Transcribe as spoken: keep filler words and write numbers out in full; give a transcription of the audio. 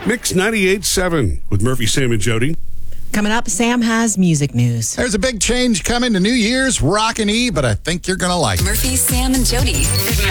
Mix ninety-eight point seven with Murphy, Sam, and Jody. Coming up, Sam has music news. There's a big change coming to New Year's Rockin' E, but I think you're going to like it. Murphy, Sam, and Jody. Good morning.